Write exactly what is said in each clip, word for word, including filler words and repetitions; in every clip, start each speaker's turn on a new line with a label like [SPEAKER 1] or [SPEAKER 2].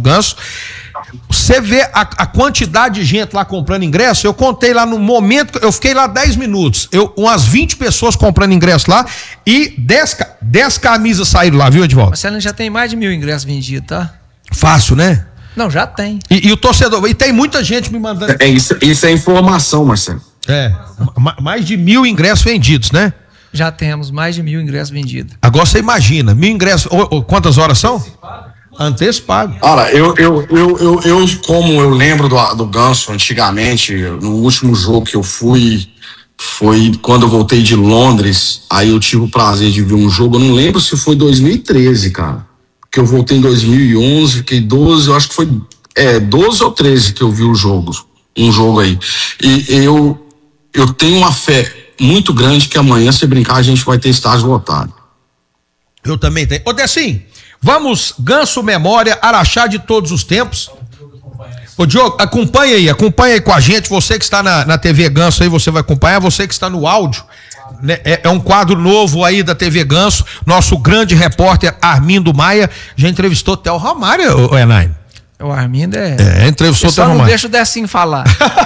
[SPEAKER 1] Ganso. Você vê a, a quantidade de gente lá comprando ingresso, eu contei lá no momento, eu fiquei lá dez minutos, eu, umas vinte pessoas comprando ingresso lá e dez camisas saíram lá, viu, Edvaldo?
[SPEAKER 2] Marcelo, já tem mais de mil ingressos vendidos, tá?
[SPEAKER 1] Fácil, né?
[SPEAKER 2] Não, já tem.
[SPEAKER 1] E, e o torcedor, e tem muita gente me mandando...
[SPEAKER 3] É, isso, isso é informação, Marcelo.
[SPEAKER 1] É, mais de mil ingressos vendidos, né?
[SPEAKER 2] Já temos mais de mil ingressos vendidos.
[SPEAKER 1] Agora você imagina, mil ingressos, ou, ou, quantas horas são? Antecipado.
[SPEAKER 3] Olha, eu, eu, eu, eu, eu como eu lembro do, do Ganso antigamente, no último jogo que eu fui, foi quando eu voltei de Londres, aí eu tive o prazer de ver um jogo, eu não lembro se foi dois mil e treze, cara, que eu voltei em dois mil e onze, fiquei doze, eu acho que foi é, doze ou treze que eu vi o jogo, um jogo aí, e eu, eu tenho uma fé muito grande que amanhã, se brincar, a gente vai ter estádio lotado.
[SPEAKER 1] Eu também tenho. Ô, Decinho, vamos, Ganso Memória, Araxá de todos os tempos. Ô, Diogo, acompanha aí, acompanha aí com a gente. Você que está na, na T V Ganso aí, você vai acompanhar. Você que está no áudio, né? É, é um quadro novo aí da T V Ganso. Nosso grande repórter Armindo Maia já entrevistou até o Romário, o Enaim.
[SPEAKER 2] O Armindo é.
[SPEAKER 1] É, entrevistou até o
[SPEAKER 2] Romário. Só não deixa o Decinho falar.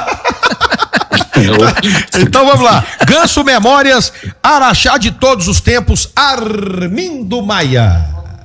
[SPEAKER 1] Então vamos lá, Ganso Memórias, Araxá de todos os tempos, Armindo Maia.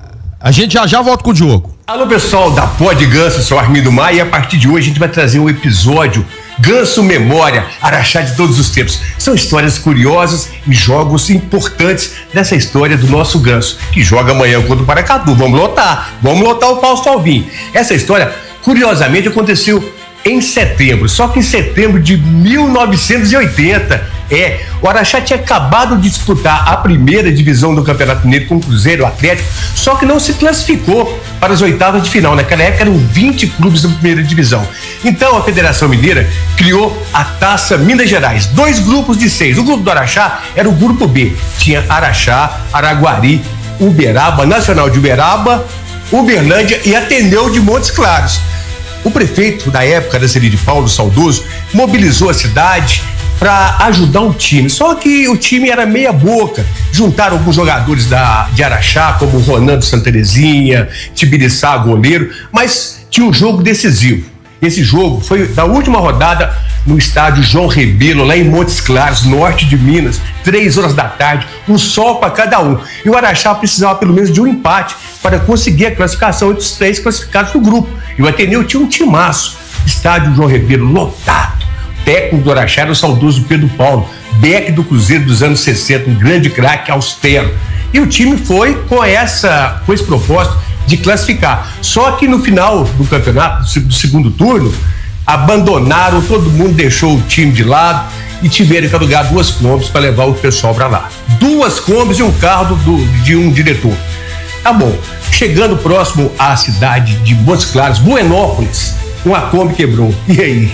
[SPEAKER 1] A gente já já volta com o Diogo.
[SPEAKER 4] Alô pessoal da Pod Ganso, sou Armindo Maia e a partir de hoje a gente vai trazer um episódio Ganso Memória, Araxá de todos os tempos. São histórias curiosas e jogos importantes dessa história do nosso Ganso, que joga amanhã contra o Paracatu. Vamos lotar, vamos lotar o Fausto Alvim. Essa história, curiosamente, aconteceu em setembro, só que em setembro de mil novecentos e oitenta, é, o Araxá tinha acabado de disputar a primeira divisão do Campeonato Mineiro com o Cruzeiro Atlético, só que não se classificou para as oitavas de final. Naquela época eram vinte clubes da primeira divisão. Então a Federação Mineira criou a Taça Minas Gerais, dois grupos de seis. O grupo do Araxá era o grupo B, tinha Araxá, Araguari, Uberaba, Nacional de Uberaba, Uberlândia e Ateneu de Montes Claros. O prefeito da época da Cidade de Paulo, saudoso, mobilizou a cidade para ajudar o time. Só que o time era meia boca. Juntaram alguns jogadores da, de Araxá, como o Ronan do Santa Terezinha, Tibiriçá, goleiro, mas tinha um jogo decisivo. Esse jogo foi da última rodada no estádio João Rebelo, lá em Montes Claros, norte de Minas, três horas da tarde, um sol para cada um. E o Araxá precisava pelo menos de um empate para conseguir a classificação entre os três classificados do grupo. E o Ateneu tinha um timaço. Estádio João Rebelo lotado. Técnico do Araxá era o saudoso Pedro Paulo, Beck do Cruzeiro dos anos sessenta, um grande craque austero. E o time foi com, essa, com esse propósito de classificar. Só que no final do campeonato, do segundo turno, abandonaram, todo mundo deixou o time de lado e tiveram que alugar duas Kombis para levar o pessoal para lá. Duas Kombis e um carro do, de um diretor. Tá bom. Chegando próximo à cidade de Montes Claros, Buenópolis, uma Kombi quebrou. E aí?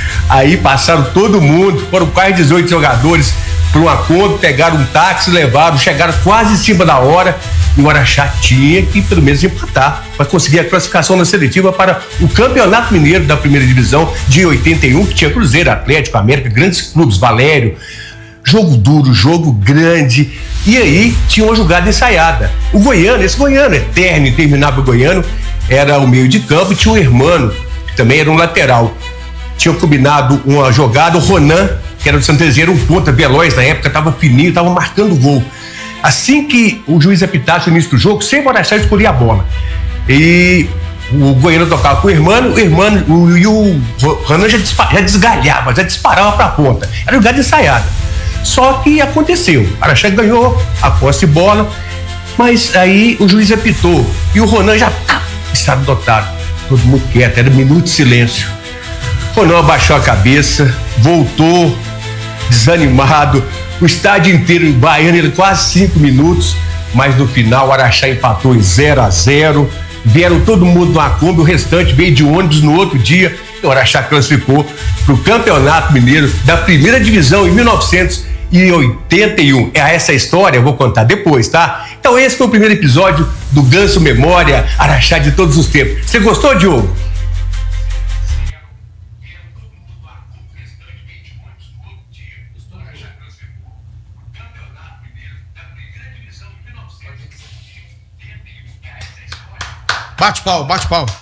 [SPEAKER 4] Aí passaram todo mundo, foram quase dezoito jogadores para uma Kombi, pegaram um táxi, levaram, chegaram quase em cima da hora e o Araxá tinha que pelo menos empatar para conseguir a classificação na seletiva para o Campeonato Mineiro da primeira divisão de oitenta e um, que tinha Cruzeiro, Atlético, América, grandes clubes, Valério. Jogo duro, jogo grande. E aí tinha uma jogada ensaiada. O Goiano, esse Goiano eterno, interminável Goiano, era o meio de campo e tinha o Hermano, que também era um lateral. Tinha combinado uma jogada, o Ronan, que era do Santa Terezinha, era um ponta veloz na época, estava fininho, estava marcando gol. Assim que o juiz apitasse o início do jogo, sempre o Araxá escolhia a bola. E o Goiano tocava com o Hermano, o Hermano o, e o Ronan já, já desgalhava, já disparava para a ponta. Era jogada ensaiada. Só que aconteceu, o Araxá ganhou a posse de bola, mas aí o juiz apitou e o Ronan já ah, estava dotado, todo mundo quieto, era um minuto de silêncio. O Ronan abaixou a cabeça, voltou desanimado, o estádio inteiro em baiano, ele quase cinco minutos, mas no final o Araxá empatou em zero a zero, vieram todo mundo na Kombi, o restante veio de ônibus no outro dia, e o Araxá classificou para o Campeonato Mineiro da primeira divisão em mil novecentos e oitenta e um. É essa história, eu vou contar depois, tá? Então esse foi o primeiro episódio do Ganso Memória, Araxá de todos os tempos. Você gostou, Diogo?
[SPEAKER 1] Bate pau, bate pau.